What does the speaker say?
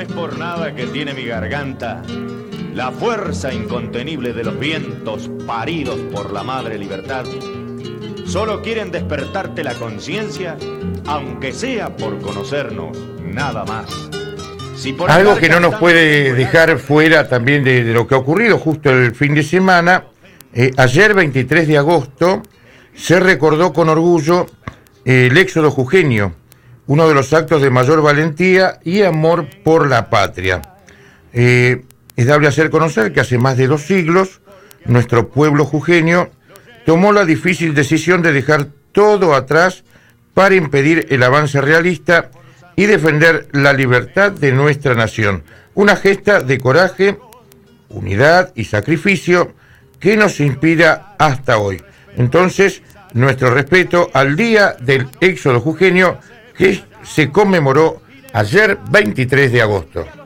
es por nada que tiene mi garganta la fuerza incontenible de los vientos paridos por la madre libertad. Solo quieren despertarte la conciencia, aunque sea por conocernos, nada más. Algo que no nos puede dejar fuera también de lo que ha ocurrido justo el fin de semana. Ayer, 23 de agosto, se recordó con orgullo el éxodo jujeño, uno de los actos de mayor valentía y amor por la patria. Es dable hacer conocer que hace más de 2 siglos, nuestro pueblo jujeño tomó la difícil decisión de dejar todo atrás para impedir el avance realista y defender la libertad de nuestra nación. Una gesta de coraje, unidad y sacrificio que nos inspira hasta hoy. Entonces, nuestro respeto al Día del Éxodo Jujeño, que se conmemoró ayer 23 de agosto.